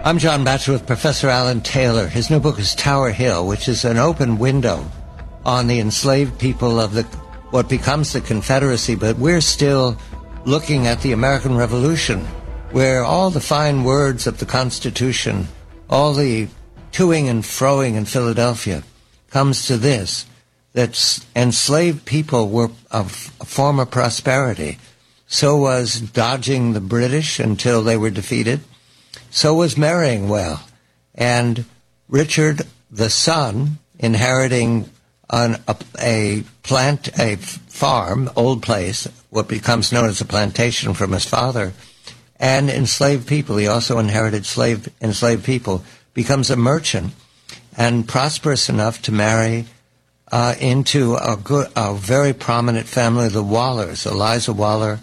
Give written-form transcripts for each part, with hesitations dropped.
I'm John Batchelor with Professor Alan Taylor. His new book is Tower Hill, which is an open window on the enslaved people of what becomes the Confederacy, but we're still looking at the American Revolution, where all the fine words of the Constitution, all the toing and froing in Philadelphia, comes to this, that enslaved people were a form of prosperity. So was dodging the British until they were defeated. So was marrying well. And Richard, the son, inheriting a farm, old place, what becomes known as a plantation from his father, and enslaved people. He also inherited enslaved people, becomes a merchant, and prosperous enough to marry into a very prominent family, the Wallers, Eliza Waller,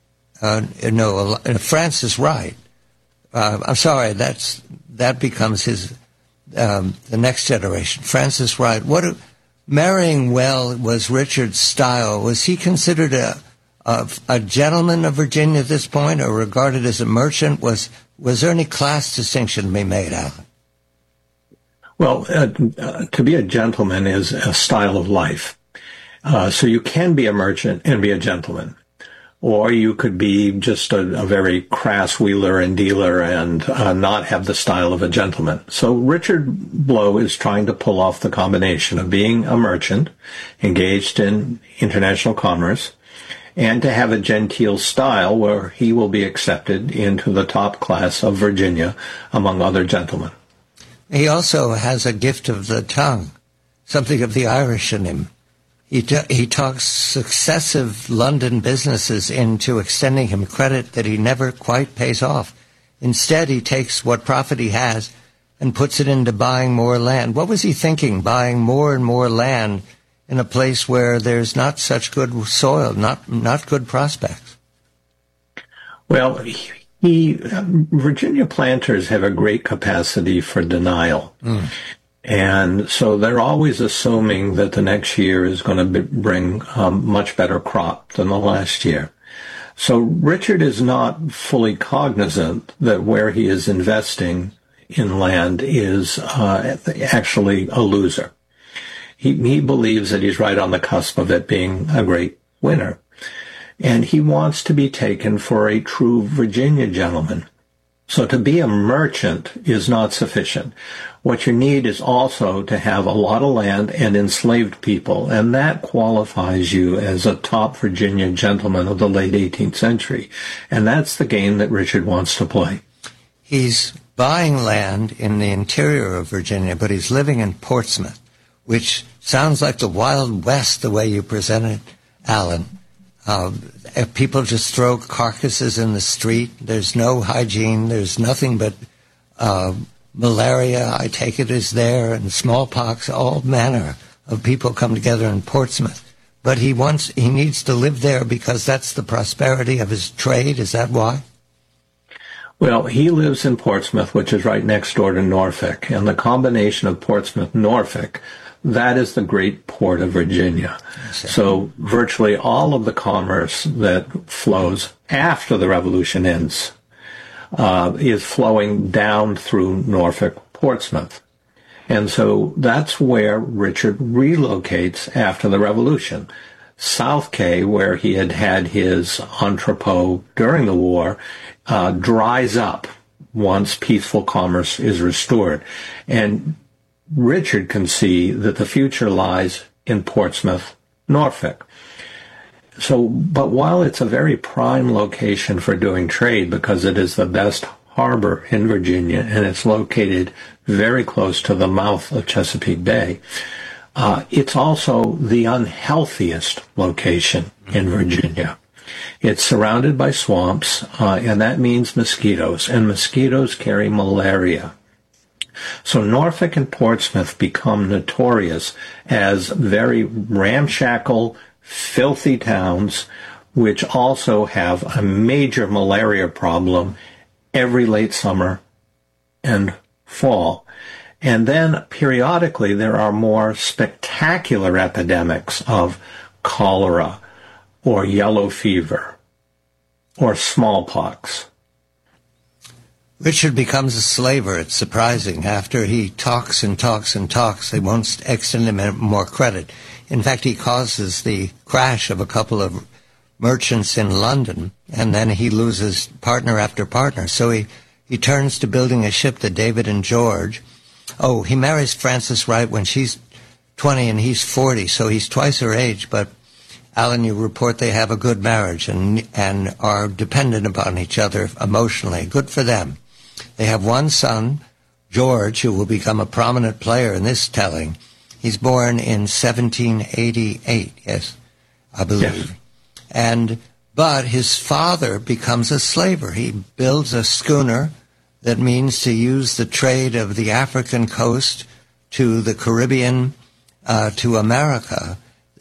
Francis Wright. I'm sorry, that becomes his the next generation. Francis Wright. Marrying well was Richard's style. Was he considered a gentleman of Virginia at this point, or regarded as a merchant? Was there any class distinction to be made, Alan? Well, to be a gentleman is a style of life. So you can be a merchant and be a gentleman. Or you could be just a very crass wheeler and dealer and not have the style of a gentleman. So Richard Blow is trying to pull off the combination of being a merchant, engaged in international commerce, and to have a genteel style where he will be accepted into the top class of Virginia among other gentlemen. He also has a gift of the tongue, something of the Irish in him. He talks successive London businesses into extending him credit that he never quite pays off. Instead, he takes what profit he has and puts it into buying more land. What was he thinking, buying more and more land in a place where there's not such good soil, not good prospects? Well, Virginia planters have a great capacity for denial. And so they're always assuming that the next year is going to bring a much better crop than the last year. So Richard is not fully cognizant that where he is investing in land is actually a loser. He believes that he's right on the cusp of it being a great winner. And he wants to be taken for a true Virginia gentleman. So to be a merchant is not sufficient. What you need is also to have a lot of land and enslaved people, and that qualifies you as a top Virginia gentleman of the late 18th century. And that's the game that Richard wants to play. He's buying land in the interior of Virginia, but he's living in Portsmouth, which sounds like the Wild West the way you presented, Alan. If people just throw carcasses in the street, there's no hygiene, there's nothing but malaria, I take it, is there, and smallpox, all manner of people come together in Portsmouth. But he needs to live there because that's the prosperity of his trade. Is that why? Well, he lives in Portsmouth, which is right next door to Norfolk, and the combination of Portsmouth-Norfolk, that is the great port of Virginia. So virtually all of the commerce that flows after the Revolution ends is flowing down through Norfolk, Portsmouth. And so that's where Richard relocates after the Revolution. South Cay, where he had had his entrepot during the war, dries up once peaceful commerce is restored. And Richard can see that the future lies in Portsmouth, Norfolk. So, but while it's a very prime location for doing trade because it is the best harbor in Virginia and it's located very close to the mouth of Chesapeake Bay, it's also the unhealthiest location in Virginia. It's surrounded by swamps, and that means mosquitoes, and mosquitoes carry malaria. So Norfolk and Portsmouth become notorious as very ramshackle, filthy towns, which also have a major malaria problem every late summer and fall. And then periodically there are more spectacular epidemics of cholera or yellow fever or smallpox. Richard becomes a slaver. It's surprising. After he talks and talks and talks, they won't extend him more credit. In fact, he causes the crash of a couple of merchants in London, and then he loses partner after partner. So he turns to building a ship, the David and George. Oh, he marries Frances Wright when she's 20 and he's 40, so he's twice her age. But, Alan, you report they have a good marriage and are dependent upon each other emotionally. Good for them. They have one son, George, who will become a prominent player in this telling. He's born in 1788, yes, I believe. Yes. But his father becomes a slaver. He builds a schooner that means to use the trade of the African coast to the Caribbean, to America.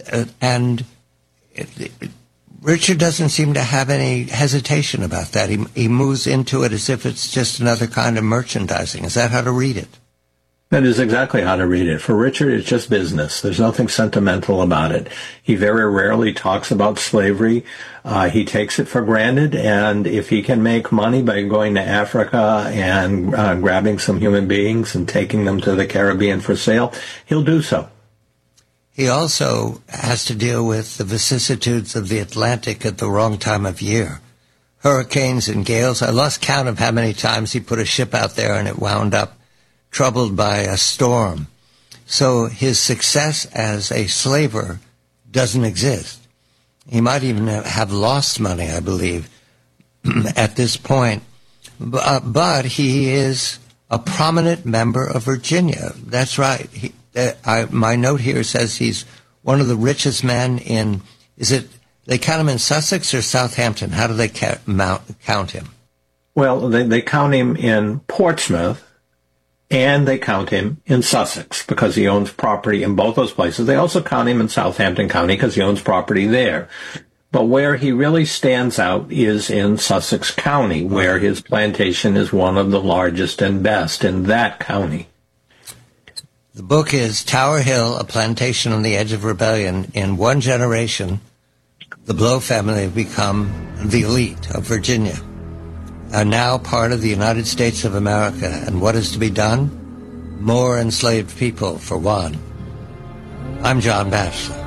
Richard doesn't seem to have any hesitation about that. He moves into it as if it's just another kind of merchandising. Is that how to read it? That is exactly how to read it. For Richard, it's just business. There's nothing sentimental about it. He very rarely talks about slavery. He takes it for granted, and if he can make money by going to Africa and grabbing some human beings and taking them to the Caribbean for sale, he'll do so. He also has to deal with the vicissitudes of the Atlantic at the wrong time of year. Hurricanes and gales. I lost count of how many times he put a ship out there and it wound up troubled by a storm. So his success as a slaver doesn't exist. He might even have lost money, I believe, at this point. But he is a prominent member of Virginia. That's right. My note here says he's one of the richest men in, they count him in Sussex or Southampton? How do they count him? Well, they count him in Portsmouth, and they count him in Sussex because he owns property in both those places. They also count him in Southampton County because he owns property there. But where he really stands out is in Sussex County, where his plantation is one of the largest and best in that county. The book is Tower Hill, A Plantation on the Edge of Rebellion. In one generation, the Blow family have become the elite of Virginia, are now part of the United States of America. And what is to be done? More enslaved people, for one. I'm John Batchelor.